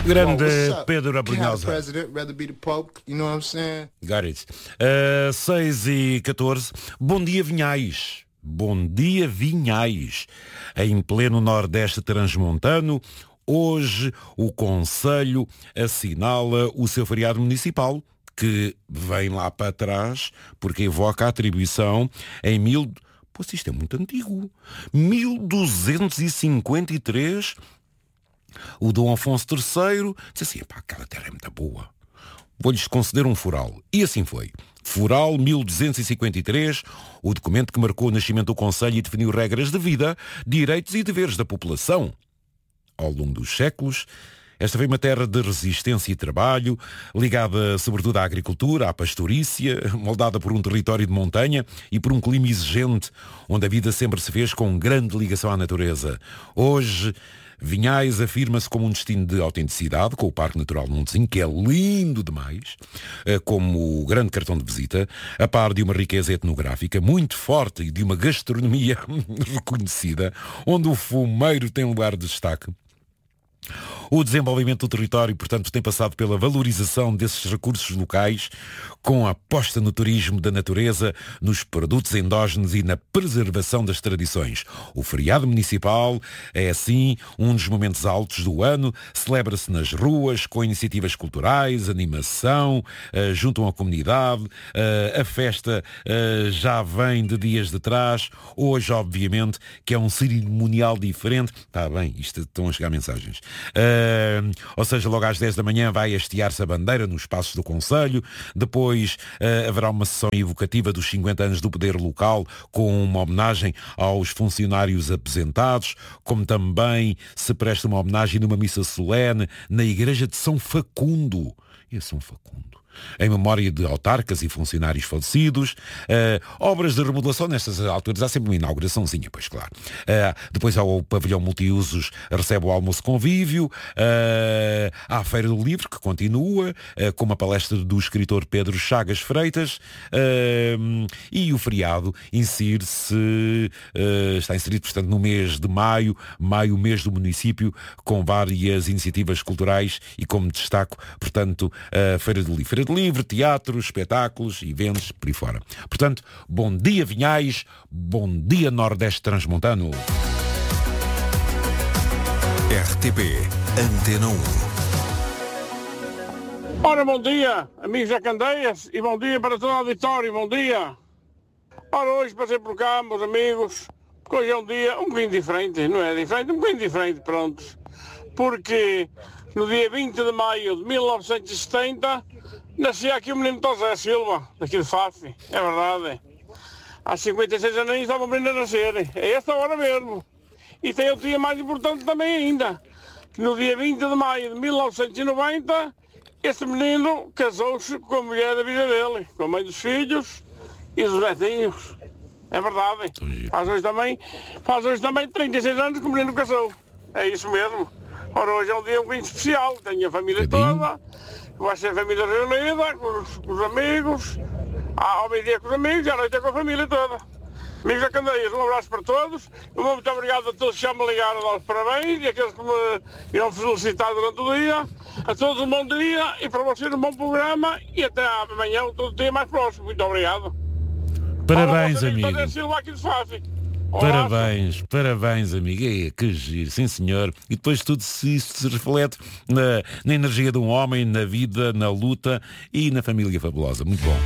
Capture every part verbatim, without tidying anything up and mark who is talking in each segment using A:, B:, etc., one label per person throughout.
A: Grande Pedro Abrunhosa.
B: Got it. Uh, seis e catorze. Bom dia, Vinhais. Bom dia, Vinhais. Em pleno Nordeste transmontano, hoje o Conselho assinala o seu feriado municipal, que vem lá para trás, porque evoca a atribuição em mil... Pô, isto é muito antigo. mil duzentos e cinquenta e três, o Dom Afonso terceiro disse assim, pá, aquela terra é muito boa. Vou-lhes conceder um foral. E assim foi. Foral mil duzentos e cinquenta e três, o documento que marcou o nascimento do Conselho e definiu regras de vida, direitos e deveres da população. Ao longo dos séculos, esta foi uma terra de resistência e trabalho, ligada sobretudo à agricultura, à pastorícia, moldada por um território de montanha e por um clima exigente, onde a vida sempre se fez com grande ligação à natureza. Hoje, Vinhais afirma-se como um destino de autenticidade, com o Parque Natural de Montezinho, que é lindo demais, como o grande cartão de visita, a par de uma riqueza etnográfica muito forte e de uma gastronomia reconhecida, onde o fumeiro tem lugar de destaque. O desenvolvimento do território, portanto, tem passado pela valorização desses recursos locais, com a aposta no turismo da natureza, nos produtos endógenos e na preservação das tradições. O feriado municipal é, assim, um dos momentos altos do ano. Celebra-se nas ruas, com iniciativas culturais, animação, uh, juntam a comunidade. Uh, a festa uh, já vem de dias de trás. Hoje, obviamente, que é um cerimonial diferente. Está bem, isto estão a chegar mensagens. Uh, ou seja, logo às dez da manhã vai hastear-se a bandeira nos espaços do Conselho. Depois uh, haverá uma sessão evocativa dos cinquenta anos do poder local, com uma homenagem aos funcionários aposentados, como também se presta uma homenagem numa missa solene na igreja de São Facundo. E a São Facundo, em memória de autarcas e funcionários falecidos. Uh, obras de remodelação, nestas alturas há sempre uma inauguraçãozinha, pois claro. Uh, depois há o pavilhão multiusos, recebe o almoço convívio. Uh, há a Feira do Livro, que continua, uh, com uma palestra do escritor Pedro Chagas Freitas. Uh, e o feriado insere-se, uh, está inserido, portanto, no mês de maio, maio, mês do município, com várias iniciativas culturais e como destaco, portanto, a Feira do Livro. De livre, teatro, espetáculos, eventos, por aí fora. Portanto, bom dia, Vinhais, bom dia, Nordeste Transmontano.
C: R T P Antena um.
D: Ora, bom dia, amigos da Candeias, e bom dia para todo o auditório, bom dia. Ora, hoje passei por cá, meus amigos, porque hoje é um dia um bocadinho diferente, não é diferente, um bocadinho diferente, pronto. Porque no dia vinte de maio de mil novecentos e setenta, nascia aqui o menino José Silva, daqui de Faf, é verdade. Há cinquenta e seis anos estava o menino a nascer, é esta hora mesmo. E tem outro dia mais importante também ainda, que no dia vinte de maio de mil novecentos e noventa, esse menino casou-se com a mulher da vida dele, com a mãe dos filhos e dos netinhos. É verdade. Faz hoje também, faz hoje também trinta e seis anos que o menino casou. É isso mesmo. Ora, hoje é um dia um bocadinho especial, tenho a família toda, vai ser a família reunida, com os, com os amigos, ao meio-dia com os amigos e à noite é com a família toda. Amigos da Candeias, um abraço para todos, muito obrigado a todos que já me ligaram a dar os parabéns e aqueles que me irão felicitar durante o dia. A todos um bom dia e para vocês um bom programa e até amanhã, todo dia mais próximo. Muito obrigado.
B: Parabéns,
D: Olá,
B: amigo. Parabéns, parabéns, amigo. É, que giro, sim senhor. E depois tudo se, isso se reflete na, na energia de um homem, na vida, na luta e na família fabulosa. Muito bom.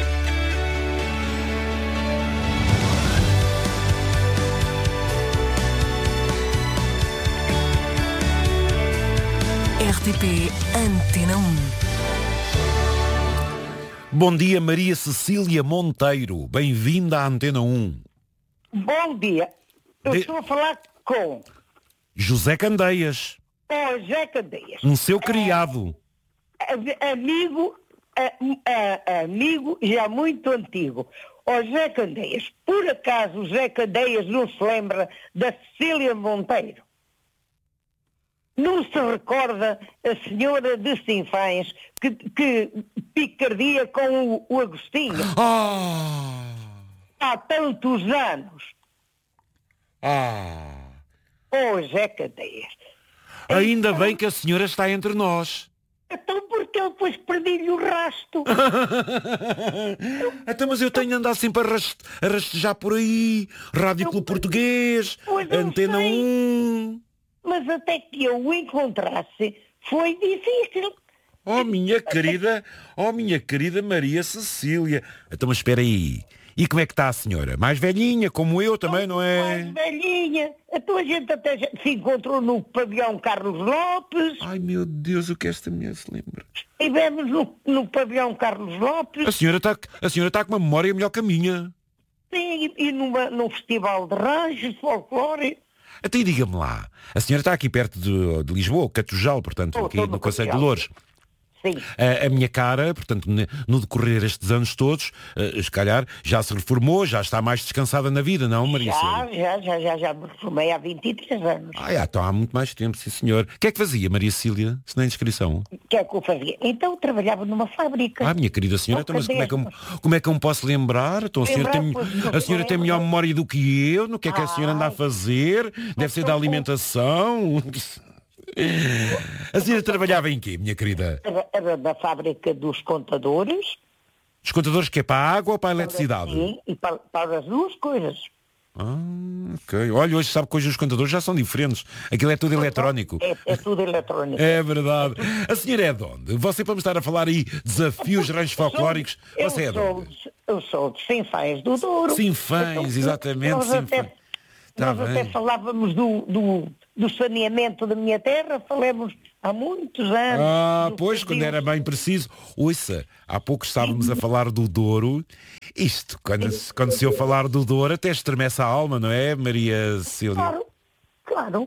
C: R T P Antena um.
B: Bom dia, Maria Cecília Monteiro. Bem-vinda à Antena um.
E: Bom dia. Eu
B: De...
E: estou a falar com
B: José Candeias.
E: Oh, José Candeias.
B: Um seu criado.
E: É, amigo, é, é, amigo já muito antigo. Oh, José Candeias, por acaso o José Candeias não se lembra da Cecília Monteiro? Não se recorda a senhora de Sinfães que, que picardia com o, o Agostinho?
B: Ah!
E: Há tantos anos.
B: Ah!
E: Oh, José Candeias.
B: Ainda bem que a senhora está entre nós.
E: Então porque eu depois perdi-lhe o rasto.
B: Então, mas eu tenho andado sempre a, raste, a rastejar por aí. Rádio Clube Português,
E: Pois eu
B: Antena
E: sei.
B: um.
E: Mas até que eu o encontrasse foi difícil.
B: Oh, minha querida, oh, minha querida Maria Cecília. Então, mas espera aí. E como é que está a senhora? Mais velhinha, como eu também, não é?
E: Mais velhinha. Então a gente até já se encontrou no pavilhão Carlos Lopes.
B: Ai, meu Deus, o que esta mulher se lembra?
E: Estivemos no, no pavilhão Carlos Lopes.
B: A senhora está a senhora está com uma memória melhor que a minha.
E: Sim, e, e numa, num festival de ranchos, de folclore.
B: Até aí, diga-me lá. A senhora está aqui perto de, de Lisboa, Catujal, portanto,
E: Oh,
B: aqui
E: estou
B: no
E: no
B: Conselho de
E: Catujal.
B: Loures.
E: Sim.
B: A, a minha cara, portanto, ne- no decorrer destes anos todos, eh, se calhar, já se reformou, já está mais descansada na vida, não, Maria
E: Já,
B: Cecília?
E: já, já, já, já me reformei há vinte e três anos.
B: Ah, já, então há muito mais tempo, sim senhor. O que é que fazia, Maria Cecília, se na inscrição?
E: O que é que eu fazia? Então eu trabalhava numa fábrica.
B: Ah, minha querida senhora, então, mas como é, que eu, como é que eu me posso lembrar? Então, a senhora, tem,
E: Lembrar, pois, não
B: a senhora tem
E: lembro.
B: melhor memória do que eu, no que é que a senhora anda a
E: Ai.
B: fazer? Deve ser da alimentação. A senhora trabalhava em quê, minha querida?
E: Era, era da fábrica dos contadores.
B: Os contadores que é para a água ou para a eletricidade?
E: Sim, e para, para as duas coisas.
B: Ah, ok. Olha, hoje sabe que hoje os contadores já são diferentes. Aquilo é tudo eletrónico.
E: É, é tudo eletrónico.
B: É verdade. A senhora é de onde? Você, para me estar a falar aí desafios ranchos folclóricos,
E: eu
B: você é de
E: sou,
B: onde?
E: de- eu sou de Sinfãs do Douro.
B: Sinfãs,
E: Então,
B: exatamente,
E: Nós até,
B: Sinfãs. Tá
E: nós
B: bem.
E: até falávamos do, do, do saneamento da minha terra, falamos há muitos anos.
B: Ah,
E: do
B: pois,
E: que
B: quando
E: Deus-
B: era bem preciso. Ouça, há pouco estávamos a falar do Douro. Isto, quando, se- quando se eu falar do Douro, até estremece a alma, não é, Maria Cecília?
E: Claro, claro.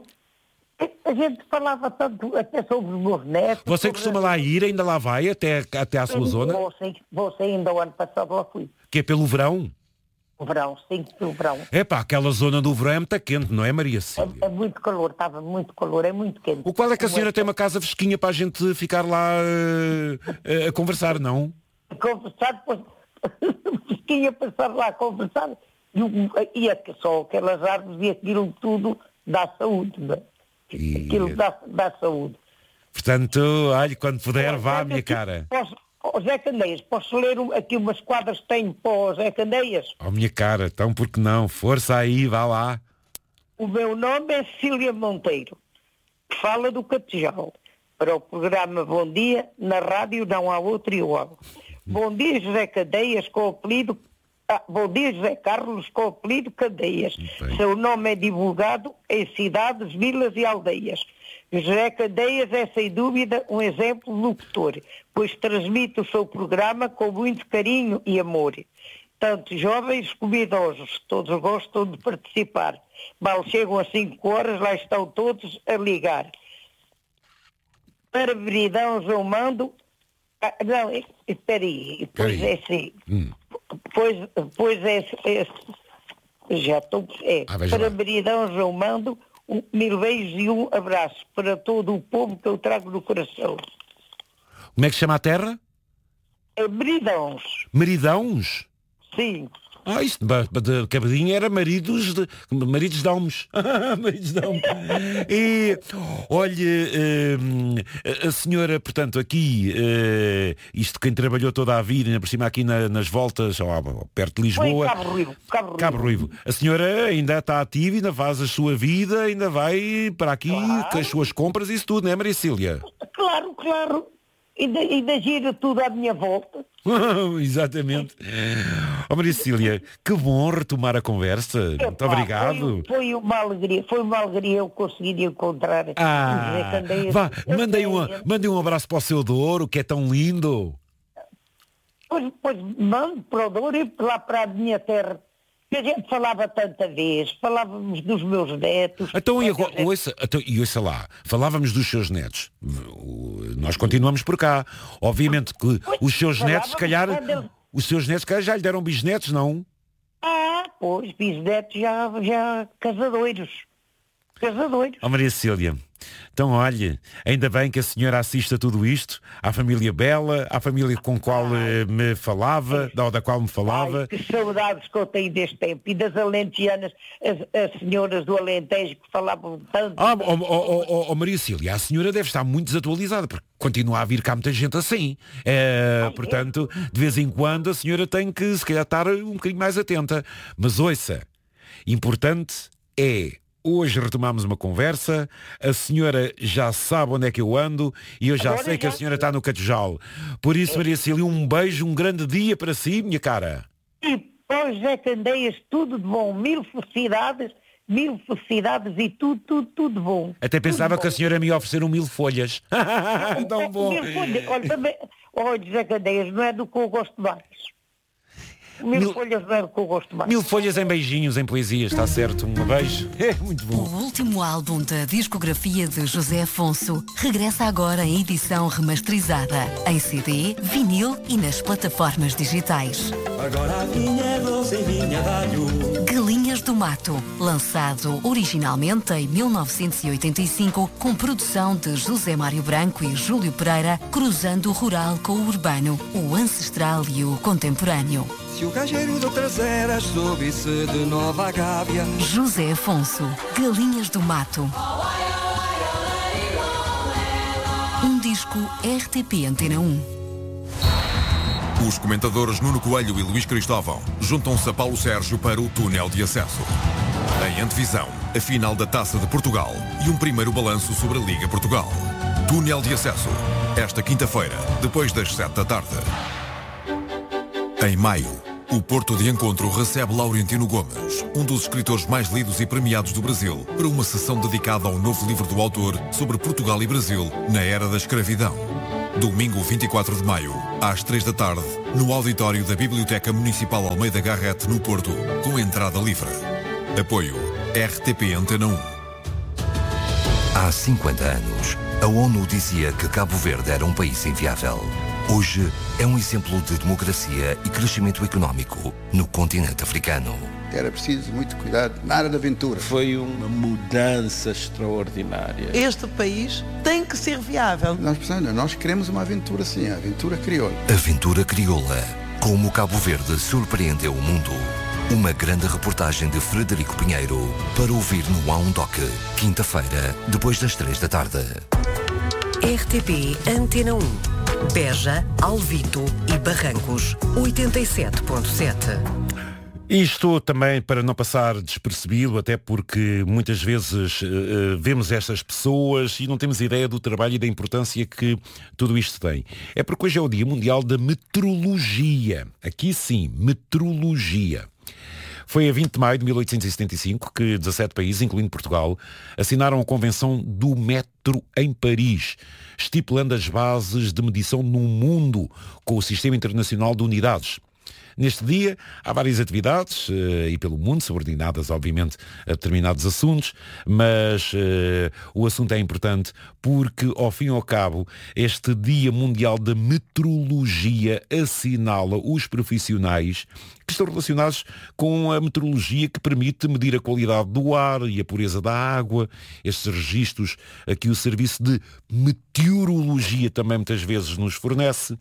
E: A gente falava tanto até sobre os meus netos.
B: Você
E: sobre-
B: costuma lá ir, ainda lá vai, até, até à sua zona?
E: Você, você ainda o ano passado lá fui.
B: Que é pelo verão?
E: O verão, sim, o verão.
B: É pá, aquela zona do verão é muito quente, não é, Maria Cecília?
E: É, é muito calor, estava muito calor, é muito quente.
B: O qual é que a
E: Não
B: senhora tem uma casa fresquinha para a gente ficar lá eh, eh, a conversar, não?
E: Conversar, depois tinha passado lá a conversar e, o- e é que só aquelas árvores e aquilo tudo dá saúde, não é?
B: E-
E: Aquilo dá, dá saúde.
B: Portanto, olha, quando puder, vá, minha cara.
E: Posso, oh, Zé Candeias, posso ler um- aqui umas quadras que tenho para o Zé Candeias?
B: Oh, minha cara, então por que não? Força aí, vá lá.
E: O meu nome é Cília Monteiro, que fala do Catejal. Para o programa Bom Dia, na rádio não há outro igual. Bom dia, José Candeias, com o apelido... Ah, bom dia, José Carlos, com o apelido Candeias.
B: Bem.
E: Seu nome é divulgado em cidades, vilas e aldeias. José Candeias é, sem dúvida, um exemplo locutor, pois transmite o seu programa com muito carinho e amor. Tanto jovens como idosos, todos gostam de participar. Mal chegam às cinco horas, lá estão todos a ligar. Para Veridão, João Mando... Ah, não, eh, espera aí, pois
B: Espera aí.
E: é assim...
B: Hum.
E: Pois, pois é, é já estou, é,
B: Ah, veja
E: para
B: lá.
E: Meridão João Mando, um, mil beijos e um abraço para todo o povo que eu trago no coração.
B: Como é que se chama a terra?
E: É Meridãos,
B: Meridãos?
E: sim.
B: Ah, isto ba- ba- de Cabedinha era maridos de maridos de almos. Maridos de almos. E olhe, hum, a senhora, portanto, aqui, eh, isto quem trabalhou toda a vida, ainda por cima aqui na- nas voltas, ó, perto de
E: Foi em
B: Lisboa.
E: Cabo Ruivo, Cabo Ruivo.
B: Cabo Ruivo. A senhora ainda está ativa, ainda faz a sua vida, ainda vai para aqui
E: Claro.
B: com as suas compras e isso tudo, não é, Maria Cília?
E: Claro, claro. E da- e da gira tudo à minha volta.
B: Exatamente. Oh, Maria Cília, que bom retomar a conversa. Muito
E: Epá,
B: obrigado.
E: Foi, foi uma alegria, foi uma alegria eu conseguir encontrar o José
B: Ah,
E: Candeias.
B: vá,
E: Eu
B: mandei
E: sei,
B: um,
E: eu-
B: mandei um abraço para o seu Douro, que é tão lindo.
E: Pois, pois mando para o Douro e lá para a minha terra. Que a gente falava tanta vez, falávamos dos meus netos.
B: Então, e,
E: Olha,
B: agora, ouça, então, e ouça lá, falávamos dos seus netos. O- Nós continuamos por cá. Obviamente que os seus netos, se calhar,
E: falávamos quando ele-
B: os seus netos, se calhar, já lhe deram bisnetos, não?
E: Ah, pois, bisnetos já, já casadeiros. casadores.
B: Oh, Maria Cecília, então olhe, ainda bem que a senhora assiste a tudo isto, à família Bela, à família com qual eh, me falava, da, da qual me falava.
E: Ai, que saudades que eu tenho deste tempo. E das alentejanas, as, as senhoras do Alentejo que falavam tanto.
B: Ah, oh, oh, oh, oh, Maria Cecília, a senhora deve estar muito desatualizada, porque continua a vir cá muita gente assim. É, Ai, portanto, é? de vez em quando a senhora tem que, se calhar, estar um bocadinho mais atenta. Mas ouça, importante é... Hoje retomamos uma conversa, a senhora já sabe onde é que eu ando e eu já Agora sei já que a senhora está no Catujal. Por isso, Maria Cecília, um beijo, um grande dia para si, minha cara.
E: E pois é, Candeias, tudo de bom, mil felicidades, mil felicidades e tudo, tudo, tudo bom.
B: Até pensava
E: tudo
B: que
E: bom.
B: a senhora me ia oferecer um mil folhas. Tão bom.
E: Mil folhas, olha, também, olha, Zé Candeias, não é do que eu gosto mais. Mil, mil folhas não é do que eu gosto mais.
B: Mil folhas em beijinhos, em poesias, está certo? Um beijo. É muito bom.
C: O último álbum da discografia de José Afonso regressa agora em edição remasterizada, em C D, vinil e nas plataformas digitais.
F: Agora a vinha é doce e vinha dalho.
C: Galinhas do Mato, lançado originalmente em mil novecentos e oitenta e cinco, com produção de José Mário Branco e Júlio Pereira, cruzando o rural com o urbano, o ancestral e o contemporâneo.
F: Se o gajeiro de outras eras soube-se de Nova Gávea.
C: José Afonso, Galinhas do Mato. Um disco R T P Antena um. Os comentadores Nuno Coelho e Luís Cristóvão juntam-se a Paulo Sérgio para o túnel de acesso. Em antevisão, a final da Taça de Portugal e um primeiro balanço sobre a Liga Portugal. Túnel de acesso, esta quinta-feira, depois das sete da tarde. Em maio, o Porto de Encontro recebe Laurentino Gomes, um dos escritores mais lidos e premiados do Brasil, para uma sessão dedicada ao novo livro do autor sobre Portugal e Brasil na era da escravidão. Domingo vinte e quatro de maio, às três da tarde, no auditório da Biblioteca Municipal Almeida Garrett, no Porto, com entrada livre. Apoio R T P Antena um.
G: Há cinquenta anos, a ONU dizia que Cabo Verde era um país inviável. Hoje é um exemplo de democracia e crescimento económico no continente africano.
H: Era preciso muito cuidado na área da aventura.
I: Foi uma mudança extraordinária.
J: Este país tem que ser viável.
H: Nós precisamos, nós queremos uma aventura assim, a aventura crioula.
G: Aventura crioula. Como Cabo Verde surpreendeu o mundo. Uma grande reportagem de Frederico Pinheiro para ouvir no A um Doc, quinta-feira, depois das três da tarde.
K: R T P Antena um. Beja, Alvito e Barrancos, oitenta e sete ponto sete.
B: Isto também para não passar despercebido, até porque muitas vezes uh, vemos estas pessoas e não temos ideia do trabalho e da importância que tudo isto tem. É porque hoje é o Dia Mundial da Meteorologia. Aqui sim, meteorologia. Foi a vinte de maio de mil oitocentos e setenta e cinco que dezassete países, incluindo Portugal, assinaram a Convenção do Metro em Paris, estipulando as bases de medição no mundo com o Sistema Internacional de Unidades. Neste dia há várias atividades, uh, e pelo mundo, subordinadas obviamente a determinados assuntos, mas uh, o assunto é importante porque, ao fim e ao cabo, este Dia Mundial da Meteorologia assinala os profissionais que estão relacionados com a meteorologia, que permite medir a qualidade do ar e a pureza da água. Estes registros que o Serviço de Meteorologia também muitas vezes nos fornece.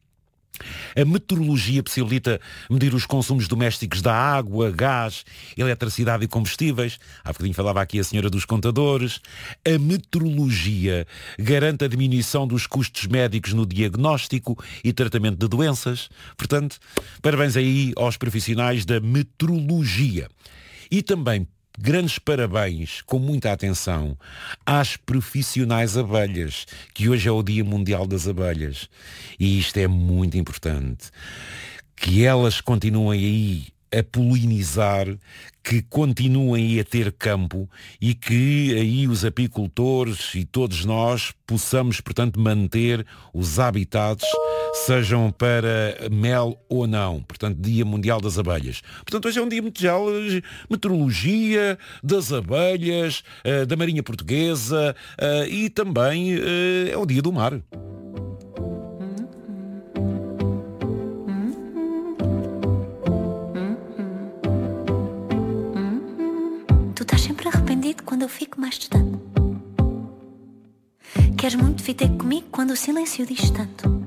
B: A meteorologia possibilita medir os consumos domésticos da água, gás, eletricidade e combustíveis. Há bocadinho falava aqui a senhora dos contadores. A meteorologia garante a diminuição dos custos médicos no diagnóstico e tratamento de doenças. Portanto, parabéns aí aos profissionais da meteorologia. E também grandes parabéns, com muita atenção, às profissionais abelhas, que hoje é o Dia Mundial das Abelhas. E isto é muito importante. Que elas continuem aí a polinizar, que continuem a ter campo e que aí os apicultores e todos nós possamos, portanto, manter os habitats, sejam para mel ou não. Portanto, Dia Mundial das Abelhas. Portanto, hoje é um dia mundial de meteorologia, das abelhas, da Marinha Portuguesa e também é o Dia do Mar.
L: Quando eu fico mais distante. Queres muito vir ter comigo quando o silêncio diz tanto.